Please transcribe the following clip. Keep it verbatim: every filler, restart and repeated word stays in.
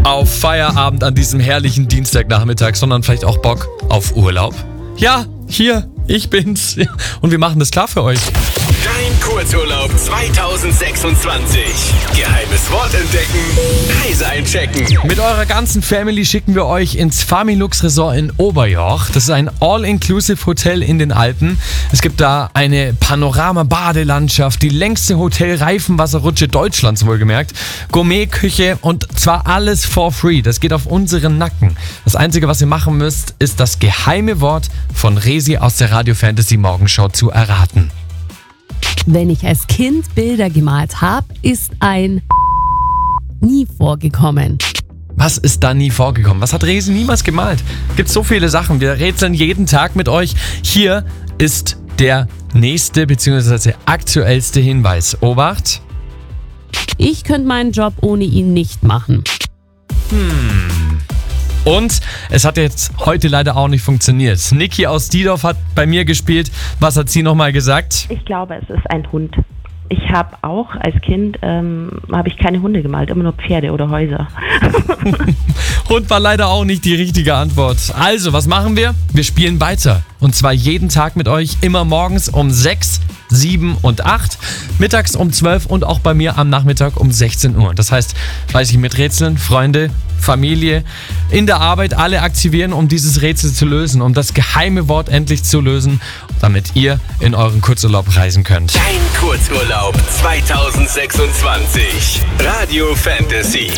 auf Feierabend an diesem herrlichen Dienstagnachmittag, sondern vielleicht auch Bock auf Urlaub? Ja, hier, ich bin's. Und wir machen das klar für euch. Dein Kurzurlaub zwanzig sechsundzwanzig. Geheimes Wort entdecken, Reise einchecken. Mit eurer ganzen Family schicken wir euch ins Familux Resort in Oberjoch. Das ist ein All-Inclusive-Hotel in den Alpen. Es gibt da eine Panorama-Badelandschaft, die längste Hotel-Reifenwasserrutsche Deutschlands wohlgemerkt, Gourmet-Küche und zwar alles for free. Das geht auf unseren Nacken. Das Einzige, was ihr machen müsst, ist das geheime Wort von Resi aus der Radio Fantasy Morgenshow zu erraten. Wenn ich als Kind Bilder gemalt habe, ist ein nie vorgekommen. Was ist da nie vorgekommen? Was hat Resi niemals gemalt? Gibt so viele Sachen. Wir rätseln jeden Tag mit euch. Hier ist der nächste bzw. aktuellste Hinweis. Obacht. Ich könnte meinen Job ohne ihn nicht machen. Hm. Und es hat jetzt heute leider auch nicht funktioniert. Niki aus Diedorf hat bei mir gespielt. Was hat sie nochmal gesagt? Ich glaube, es ist ein Hund. Ich habe auch als Kind, ähm, habe ich keine Hunde gemalt, immer nur Pferde oder Häuser. Hund war leider auch nicht die richtige Antwort. Also, was machen wir? Wir spielen weiter. Und zwar jeden Tag mit euch, immer morgens um sechs, sieben und acht, mittags um zwölf und auch bei mir am Nachmittag um sechzehn Uhr. Das heißt, fleißig mit Rätseln, Freunde, Familie, in der Arbeit alle aktivieren, um dieses Rätsel zu lösen, um das geheime Wort endlich zu lösen, damit ihr in euren Kurzurlaub reisen könnt. Dein Kurzurlaub zwanzig sechsundzwanzig. Radio Fantasy.